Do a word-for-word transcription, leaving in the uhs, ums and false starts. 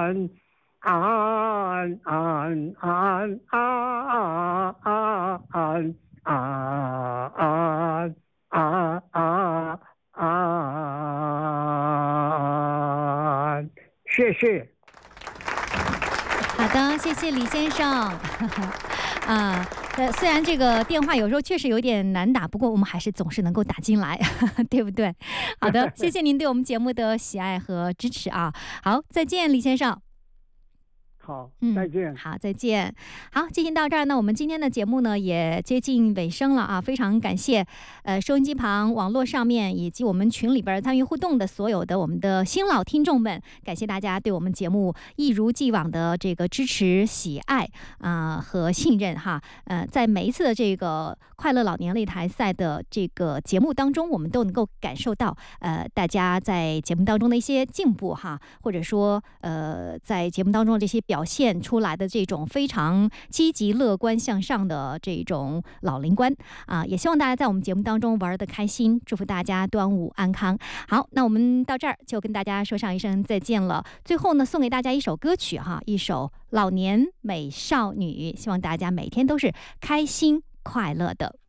安安安安安安安安安安，谢谢。 好的，谢谢李先生。啊，呃，虽然这个电话有时候确实有点难打，不过我们还是总是能够打进来，对不对？好的，谢谢您对我们节目的喜爱和支持啊。好，再见，李先生。 好， 嗯， 再见。 好，再见。好，进行到这儿呢，我们今天的节目呢也接近尾声了啊！非常感谢，呃，收音机旁、网络上面以及我们群里边参与互动的所有的我们的新老听众们，感谢大家对我们节目一如既往的这个支持、喜爱啊、呃、和信任哈。呃，在每一次的这个快乐老年擂台赛的这个节目当中，我们都能够感受到呃大家在节目当中的一些进步哈，或者说呃在节目当中的这些表现出来的这种非常积极乐观向上的这种老龄观啊，也希望大家在我们节目当中玩得开心，祝福大家端午安康。好，那我们到这儿就跟大家说上一声再见了。最后呢，送给大家一首歌曲哈，一首《老年美少女》，希望大家每天都是开心快乐的。